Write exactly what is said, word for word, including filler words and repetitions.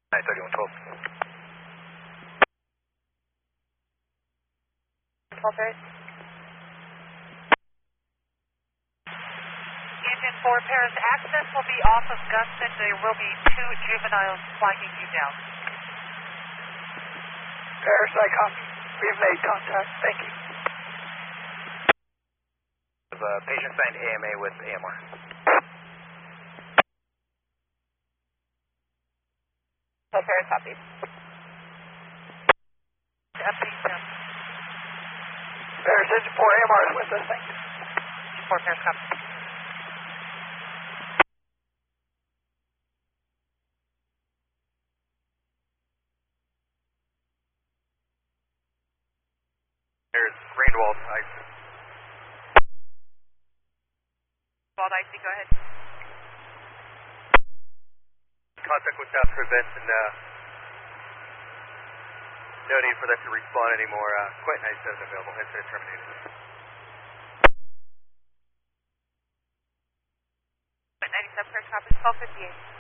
nine thirty-one twelve. twelve Paris. Union four Paris, access will be off of Gunston. There will be two juveniles flagging you down. Paris, I copy. We've made contact. Thank you. The uh, patient signed A M A with A M R. twelve Paris, copy. Update down. Paris, engine four A M R is with us. Thank you. four Paris, copy. There's Greenwald, I C. Wald I C, go ahead. Contact with South Prevent and uh, no need for them to respond anymore. Uh, Quite ninety-seven available. Incident terminated. ninety-seven Paris, copy. twelve fifty-eight.